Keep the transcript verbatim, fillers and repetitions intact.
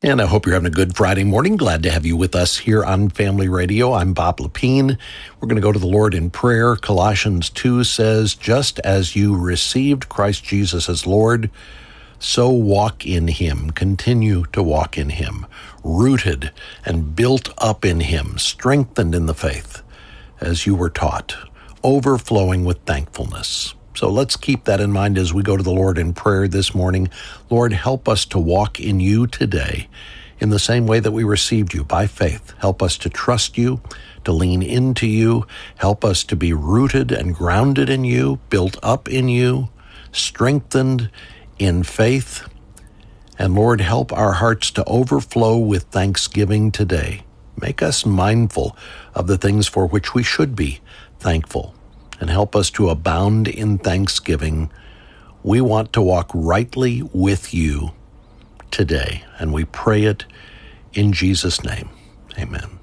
And I hope you're having a good Friday morning. Glad to have you with us here on Family Radio. I'm Bob Lepine. We're going to go to the Lord in prayer. Colossians two says, just as you received Christ Jesus as Lord, so walk in him, continue to walk in him, rooted and built up in him, strengthened in the faith, as you were taught, overflowing with thankfulness. So let's keep that in mind as we go to the Lord in prayer this morning. Lord, help us to walk in you today in the same way that we received you, by faith. Help us to trust you, to lean into you. Help us to be rooted and grounded in you, built up in you, strengthened in faith. And Lord, help our hearts to overflow with thanksgiving today. Make us mindful of the things for which we should be thankful, and help us to abound in thanksgiving. We want to walk rightly with you today, and we pray it in Jesus' name. Amen.